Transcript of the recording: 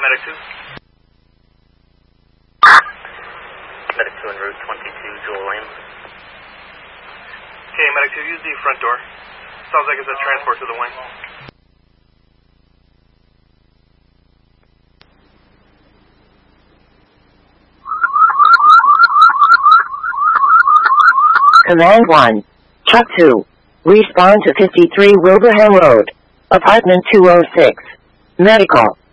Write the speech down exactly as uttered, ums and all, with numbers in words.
Medic two. Medic two en route, twenty-two, Jewel Lane. Okay, Medic two, use the front door. Sounds like it's a transport to the wing. Command one. Truck two. Respond to fifty-three Wilbraham Road. Apartment two oh six. Medical.